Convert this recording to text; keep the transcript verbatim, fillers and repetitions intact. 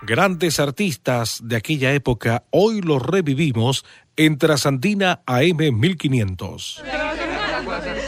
Grandes artistas de aquella época hoy los revivimos en Trasandina A M mil quinientos.